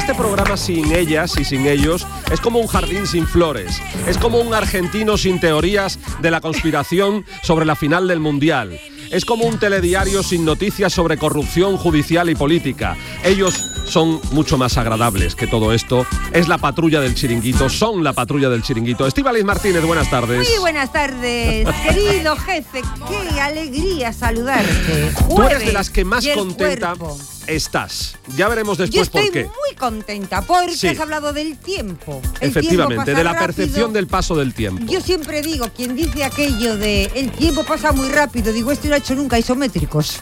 este programa sin ellas y sin ellos es como un jardín sin flores, es como un argentino sin teorías de la conspiración sobre la final del Mundial. Es como un telediario sin noticias sobre corrupción judicial y política. Ellos son mucho más agradables que todo esto. Es la patrulla del Chiringuito, son la patrulla del Chiringuito. Estíbaliz Martínez, buenas tardes. Muy buenas tardes, querido jefe. Qué alegría saludarte. Tú eres de las que más contenta estás. Ya veremos después por qué. Yo estoy muy contenta porque sí. Has hablado del tiempo. Efectivamente, de la rápido. Percepción del paso del tiempo. Yo siempre digo, quien dice aquello de el tiempo pasa muy rápido, digo, esto no ha hecho nunca isométricos.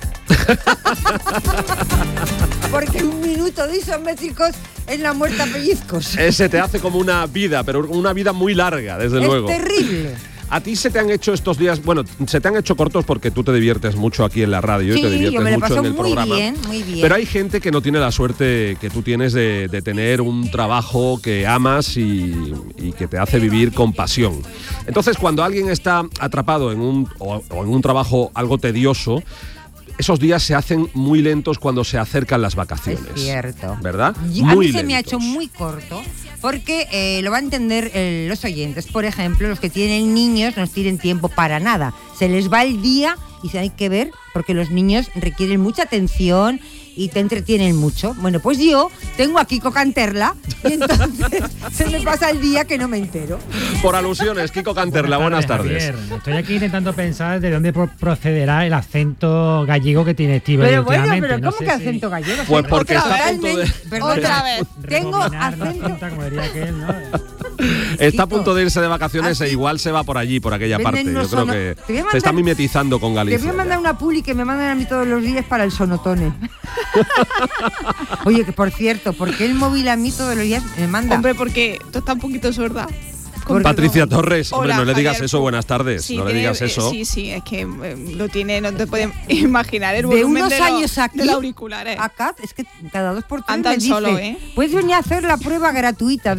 Porque un minuto de isométricos es la muerte a pellizcos. Ese te hace como una vida, pero una vida muy larga, desde luego. Es terrible. ¿A ti se te han hecho estos días, bueno, se te han hecho cortos porque tú te diviertes mucho aquí en la radio y te diviertes mucho en el programa? Muy bien. Pero hay gente que no tiene la suerte que tú tienes de tener un trabajo que amas y que te hace vivir con pasión. Entonces, cuando alguien está atrapado en un trabajo algo tedioso, esos días se hacen muy lentos cuando se acercan las vacaciones. Es cierto. ¿Verdad? A mí se me ha hecho muy corto porque lo van a entender los oyentes. Por ejemplo, los que tienen niños no tienen tiempo para nada. Se les va el día y se hay que ver porque los niños requieren mucha atención y te entretienen mucho. Bueno, pues yo tengo a Kiko Canterla y entonces se me pasa el día que no me entero. Por alusiones, Kiko Canterla, buenas tardes. Javier, estoy aquí intentando pensar de dónde procederá el acento gallego que tiene Estíbaliz. Pero bueno, últimamente. pero No ¿cómo sé que si acento gallego? Pues porque está a punto de... Otra vez. Tengo rebobinar la acento... cinta, como diría aquel, ¿no? Está a punto de irse de vacaciones e igual se va por allí, por aquella parte. Yo creo que se está mimetizando con Galicia. Te voy a mandar una publi que me mandan a mí todos los días para el sonotone. Oye, que por cierto, ¿por qué el móvil a mí todos los días me manda? Hombre, porque tú estás un poquito sorda. Patricia Torres, hombre, Hola, no le digas Javier. eso, buenas tardes, Sí, no le digas eso. Sí, es que lo tiene, no te puedes imaginar el de volumen unos años aquí, del auricular. acá, es que cada 2 por 3 Andan me dice, solo, ¿eh? puedes venir a hacer la prueba gratuita